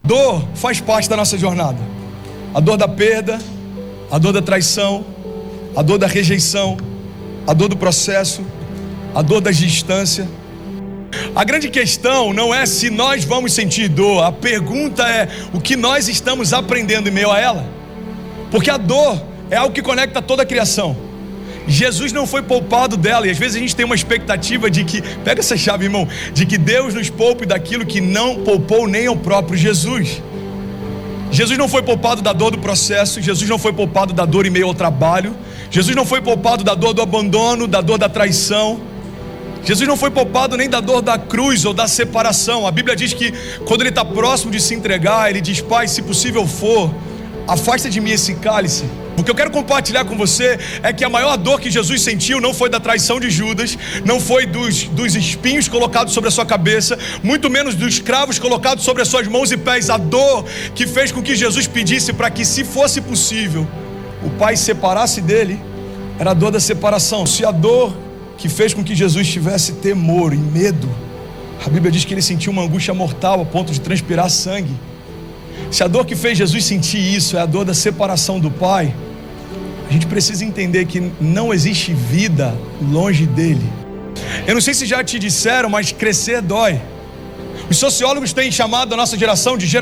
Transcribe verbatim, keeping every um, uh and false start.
Dor faz parte da nossa jornada. A dor da perda, a dor da traição, a dor da rejeição, a dor do processo, a dor da distância. A grande questão não é se nós vamos sentir dor, a pergunta é o que nós estamos aprendendo em meio a ela. Porque a dor é algo que conecta toda a criação. Jesus não foi poupado dela, e às vezes a gente tem uma expectativa de que, pega essa chave, irmão, de que Deus nos poupe daquilo que não poupou nem ao próprio Jesus. Jesus não foi poupado da dor do processo, Jesus não foi poupado da dor em meio ao trabalho, Jesus não foi poupado da dor do abandono, da dor da traição, Jesus não foi poupado nem da dor da cruz ou da separação. A Bíblia diz que quando ele está próximo de se entregar, ele diz: Pai, se possível for, afasta de mim esse cálice. O que eu quero compartilhar com você é que a maior dor que Jesus sentiu não foi da traição de Judas, não foi dos, dos espinhos colocados sobre a sua cabeça, muito menos dos cravos colocados sobre as suas mãos e pés. A dor que fez com que Jesus pedisse para que, se fosse possível, o Pai separasse dele, era a dor da separação. Se a dor que fez com que Jesus tivesse temor e medo, a Bíblia diz que ele sentiu uma angústia mortal a ponto de transpirar sangue. Se a dor que fez Jesus sentir isso é a dor da separação do Pai, a gente precisa entender que não existe vida longe dele. Eu não sei se já te disseram, mas crescer dói. Os sociólogos têm chamado a nossa geração de geração